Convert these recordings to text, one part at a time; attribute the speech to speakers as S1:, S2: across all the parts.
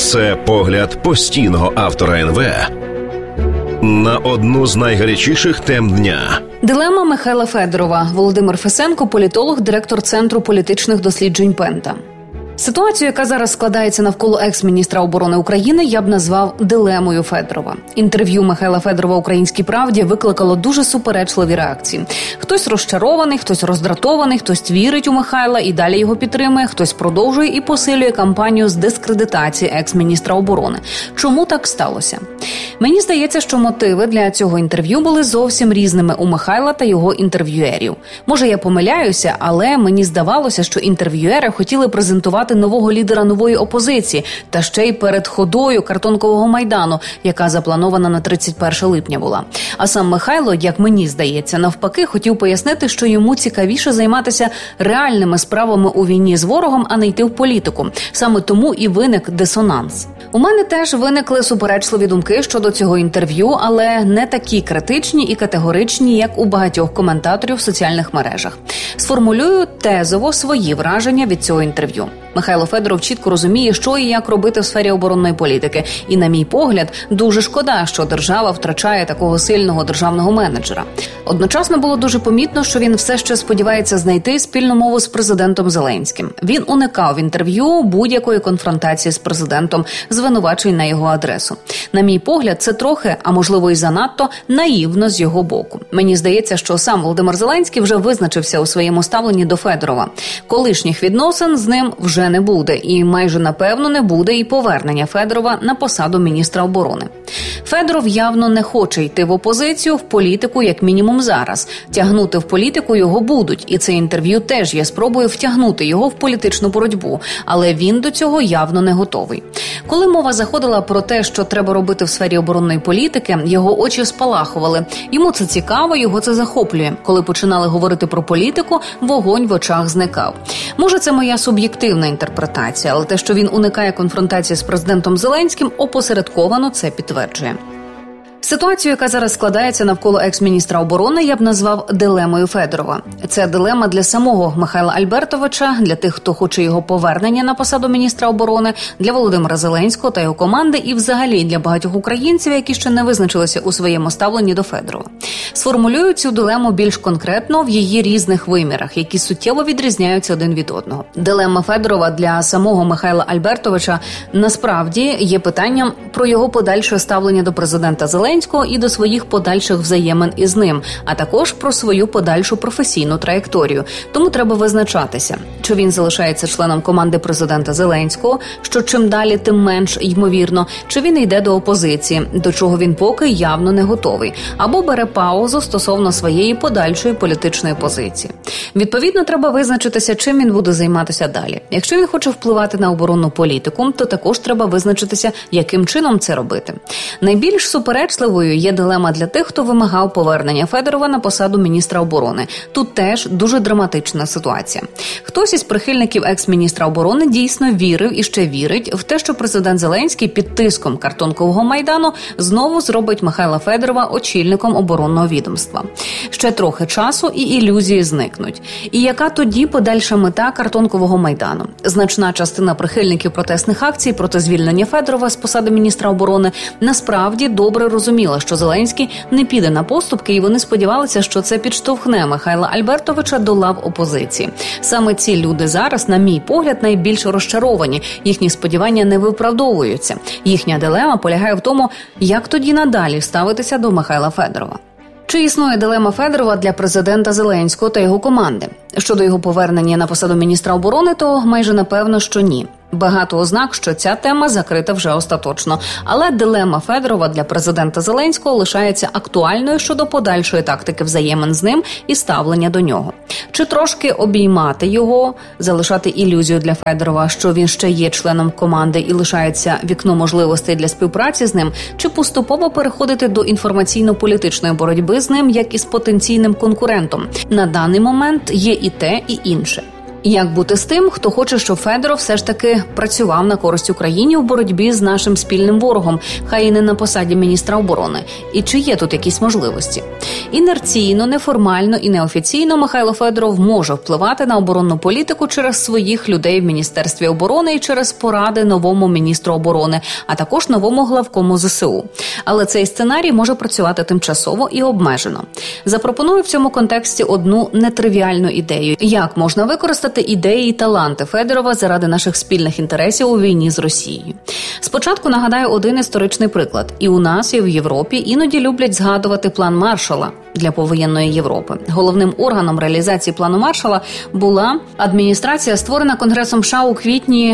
S1: Це погляд постійного автора НВ на одну з найгарячіших тем дня.
S2: Дилема Михайла Федорова. Володимир Фесенко, політолог, директор Центру політичних досліджень Пента. Ситуацію, яка зараз складається навколо екс-міністра оборони України, я б назвав дилемою Федорова. Інтерв'ю Михайла Федорова «Українській правді» викликало дуже суперечливі реакції. Хтось розчарований, хтось роздратований, хтось вірить у Михайла і далі його підтримує, хтось продовжує і посилює кампанію з дискредитації екс-міністра оборони. Чому так сталося? Мені здається, що мотиви для цього інтерв'ю були зовсім різними у Михайла та його інтерв'юерів. Може, я помиляюся, але мені здавалося, що інтерв'юери хотіли презентувати нового лідера нової опозиції, та ще й перед ходою Картонкового майдану, яка запланована на 31 липня була. А сам Михайло, як мені здається, навпаки, хотів пояснити, що йому цікавіше займатися реальними справами у війні з ворогом, а не йти в політику. Саме тому і виник дисонанс. У мене теж виникли суперечливі думки щодо цього інтерв'ю, але не такі критичні і категоричні, як у багатьох коментаторів в соціальних мережах. Сформулюю тезово свої враження від цього інтерв'ю. Михайло Федоров чітко розуміє, що і як робити в сфері оборонної політики. І, на мій погляд, дуже шкода, що держава втрачає такого сильного державного менеджера. Одночасно було дуже помітно, що він все ще сподівається знайти спільну мову з президентом Зеленським. Він уникав в інтерв'ю будь-якої конфронтації з президентом, звинувачень на його адресу. На мій погляд, це трохи, а можливо і занадто, наївно з його боку. Мені здається, що сам Володимир Зеленський вже визначився у своєму ставленні до Федорова. Колишніх відносин з ним вже не буде, і майже напевно не буде і повернення Федорова на посаду міністра оборони. Федоров явно не хоче йти в опозицію, в політику, як мінімум зараз. Тягнути в політику його будуть, і це інтерв'ю теж є спробою втягнути його в політичну боротьбу, але він до цього явно не готовий. Коли мова заходила про те, що треба робити в сфері оборонної політики, його очі спалахували. Йому це цікаво, його це захоплює. Коли починали говорити про політику, вогонь в очах зникав. Може, це моя суб'єктивна інтерпретація, але те, що він уникає конфронтації з президентом Зеленським, опосередковано це підтверджує. Ситуацію, яка зараз складається навколо екс-міністра оборони, я б назвав дилемою Федорова. Це дилема для самого Михайла Альбертовича, для тих, хто хоче його повернення на посаду міністра оборони, для Володимира Зеленського та його команди і взагалі для багатьох українців, які ще не визначилися у своєму ставленні до Федорова. Сформулюю цю дилему більш конкретно в її різних вимірах, які суттєво відрізняються один від одного. Дилема Федорова для самого Михайла Альбертовича насправді є питанням про його подальше ставлення до президента Зеленського і до своїх подальших взаємин із ним, а також про свою подальшу професійну траєкторію. Тому треба визначатися, чи він залишається членом команди президента Зеленського, що чим далі, тим менш ймовірно, чи він йде до опозиції, до чого він поки явно не готовий, або бере паузу стосовно своєї подальшої політичної позиції. Відповідно, треба визначитися, чим він буде займатися далі. Якщо він хоче впливати на оборонну політику, то також треба визначитися, яким чином це робити. Найбільш суперечливою є дилема для тих, хто вимагав повернення Федорова на посаду міністра оборони. Тут теж дуже драматична ситуація. Хтось із прихильників екс-міністра оборони дійсно вірив і ще вірить в те, що президент Зеленський під тиском Картонкового майдану знову зробить Михайла Федорова очільником оборонного відомства. Ще трохи часу і ілюзії зникнуть. І яка тоді подальша мета Картонкового майдану? Значна частина прихильників протестних акцій проти звільнення Федорова з посади міністра оборони насправді добре розуміла, що Зеленський не піде на поступки, і вони сподівалися, що це підштовхне Михайла Альбертовича до лав опозиції. Саме ці люди зараз, на мій погляд, найбільш розчаровані. Їхні сподівання не виправдовуються. Їхня дилема полягає в тому, як тоді надалі ставитися до Михайла Федорова. Чи існує дилема Федорова для президента Зеленського та його команди? Щодо його повернення на посаду міністра оборони, то майже напевно, що ні. Багато ознак, що ця тема закрита вже остаточно. Але дилема Федорова для президента Зеленського лишається актуальною щодо подальшої тактики взаємин з ним і ставлення до нього. Чи трошки обіймати його, залишати ілюзію для Федорова, що він ще є членом команди і лишається вікно можливостей для співпраці з ним, чи поступово переходити до інформаційно-політичної боротьби з ним, як із потенційним конкурентом? На даний момент є і те, і інше. Як бути з тим, хто хоче, щоб Федоров все ж таки працював на користь Україні у боротьбі з нашим спільним ворогом, хай і не на посаді міністра оборони? І чи є тут якісь можливості? Інерційно, неформально і неофіційно Михайло Федоров може впливати на оборонну політику через своїх людей в Міністерстві оборони і через поради новому міністру оборони, а також новому главкому ЗСУ. Але цей сценарій може працювати тимчасово і обмежено. Запропоную в цьому контексті одну нетривіальну ідею. Як можна використати ідеї і таланти Федорова заради наших спільних інтересів у війні з Росією? Спочатку нагадаю один історичний приклад. І у нас, і в Європі іноді люблять згадувати план Маршалла для повоєнної Європи. Головним органом реалізації плану Маршалла була адміністрація, створена Конгресом США у квітні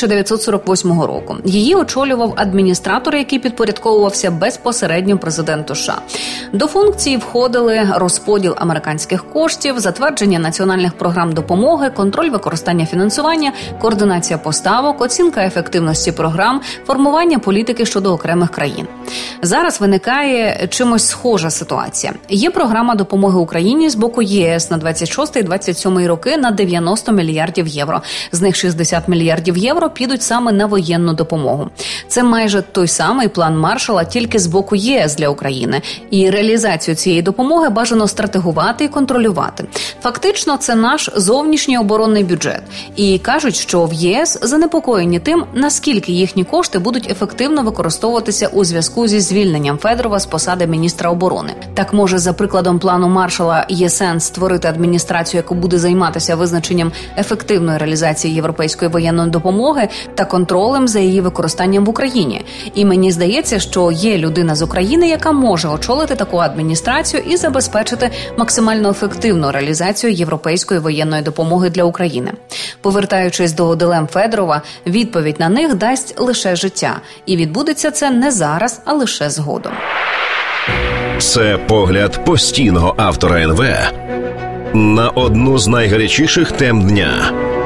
S2: 1948 року. Її очолював адміністратор, який підпорядковувався безпосередньо президенту США. До функції входили розподіл американських коштів, затвердження національних програм допомоги, контроль використання фінансування, координація поставок, оцінка ефективності програм, формування політики щодо окремих країн. Зараз виникає чимось схожа ситуація. Є програма допомоги Україні з боку ЄС на 26-27 роки на 90 мільярдів євро. З них 60 мільярдів євро підуть саме на воєнну допомогу. Це майже той самий план Маршалла, тільки з боку ЄС для України. І реалізацію цієї допомоги бажано стратегувати і контролювати. Фактично, це наш зовнішній оборонний бюджет. І кажуть, що в ЄС занепокоєні тим, наскільки їхні кошти будуть ефективно використовуватися у зв'язку зі звільненням Федорова з посади міністра оборони. Так, може, за прикладом плану Маршалла є сенс створити адміністрацію, яка буде займатися визначенням ефективної реалізації європейської воєнної допомоги та контролем за її використанням в Україні. І мені здається, що є людина з України, яка може очолити таку адміністрацію і забезпечити максимально ефективну реалізацію європейської воєнної допомоги для України. Повертаючись до дилем Федорова, відповідь на них дасть лише життя. І відбудеться це не зараз, а лише згодом.
S1: Це погляд постійного автора НВ на одну з найгарячіших тем дня.